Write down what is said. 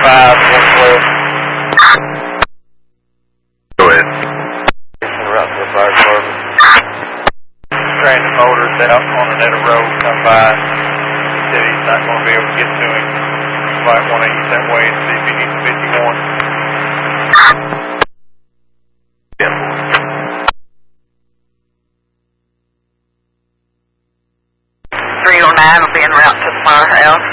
5, 112. Go ahead. Route to the fire department. Transit motors out on another road, not 5. He said he's not going to be able to get to him. You might want to use that way and see if he needs 51. Yeah. 309 will be en route to the firehouse.